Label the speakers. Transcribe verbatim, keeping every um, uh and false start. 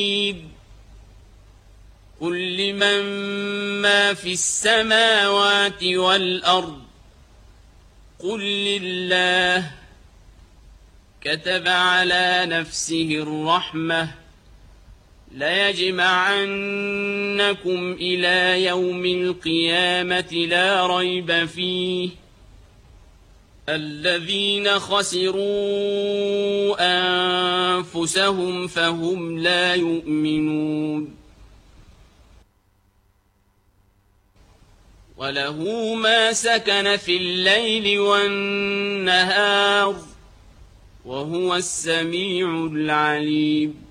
Speaker 1: قل لمن ما في السماوات والأرض قل لله كتب على نفسه الرحمة ليجمعنكم إلى يوم القيامة لا ريب فيه الذين خسروا أنفسهم فهم لا يؤمنون وله ما سكن في الليل والنهار وهو السميع العليم